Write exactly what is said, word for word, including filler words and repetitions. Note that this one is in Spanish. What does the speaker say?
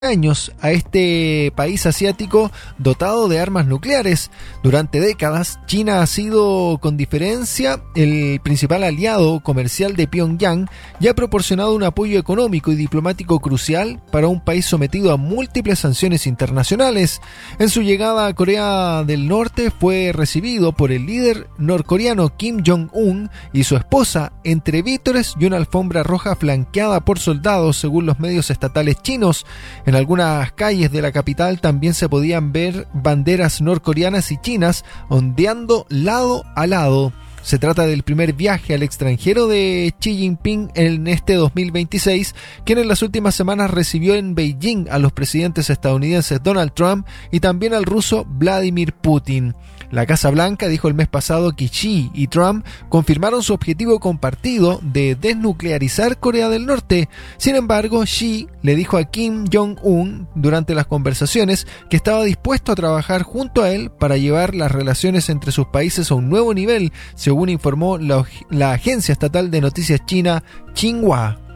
años a este país asiático dotado de armas nucleares. Durante décadas, China ha sido con diferencia el principal aliado comercial de Pyongyang y ha proporcionado un apoyo económico y diplomático crucial para un país sometido a múltiples sanciones internacionales. En su llegada a Corea del Norte fue recibido por el líder norcoreano Kim Jong-un y su esposa entre vítores y una alfombra roja flanqueada por soldados, según los medios estatales chinos. En algunas calles de la capital también se podían ver banderas norcoreanas y chinas ondeando lado a lado. Se trata del primer viaje al extranjero de Xi Jinping en este dos mil veintiséis, quien en las últimas semanas recibió en Beijing a los presidentes estadounidenses Donald Trump y también al ruso Vladimir Putin. La Casa Blanca dijo el mes pasado que Xi y Trump confirmaron su objetivo compartido de desnuclearizar Corea del Norte. Sin embargo, Xi le dijo a Kim Jong-un durante las conversaciones que estaba dispuesto a trabajar junto a él para llevar las relaciones entre sus países a un nuevo nivel, según informó la, la agencia estatal de noticias china Xinhua.